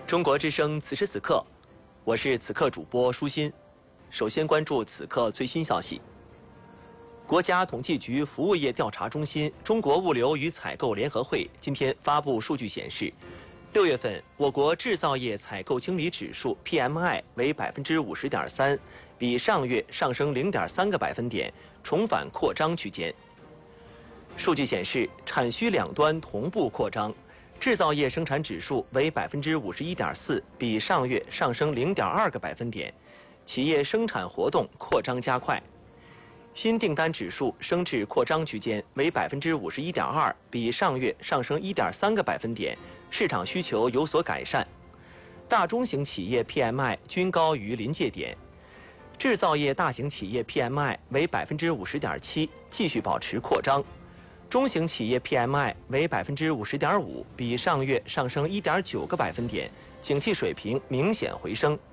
中国之声此时此刻，我是此刻主播舒心。首先关注此刻最新消息。国家统计局服务业调查中心中国物流与采购联合会今天发布数据显示，6月份我国制造业采购经理指数 PMI 为50.3%，比上月上升0.3个百分点，重返扩张区间。数据显示，产需两端同步扩张。制造业生产指数为51.4%，比上月上升0.2个百分点，企业生产活动扩张加快。新订单指数升至扩张区间，为51.2%，比上月上升1.3个百分点，市场需求有所改善。大中型企业 PMI 均高于临界点，制造业大型企业 PMI 为50.7%，继续保持扩张。中型企业 PMI 为50.5%，比上月上升1.9个百分点，景气水平明显回升。